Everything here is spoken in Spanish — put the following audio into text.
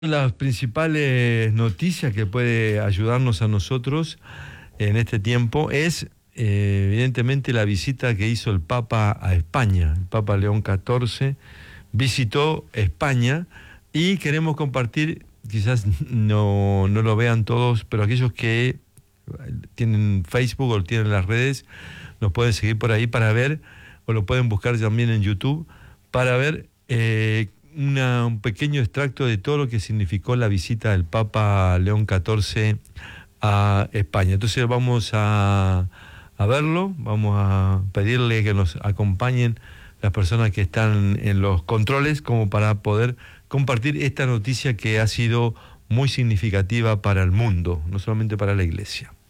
Las principales noticias que puede ayudarnos a nosotros en este tiempo es evidentemente la visita que hizo el Papa a España. El Papa León XIV visitó España y queremos compartir, quizás no lo vean todos, pero aquellos que tienen Facebook o tienen las redes, nos pueden seguir por ahí para ver, o lo pueden buscar también en YouTube, para ver un pequeño extracto de todo lo que significó la visita del Papa León XIV a España. Entonces vamos a verlo, vamos a pedirle que nos acompañen las personas que están en los controles como para poder compartir esta noticia que ha sido muy significativa para el mundo, no solamente para la Iglesia.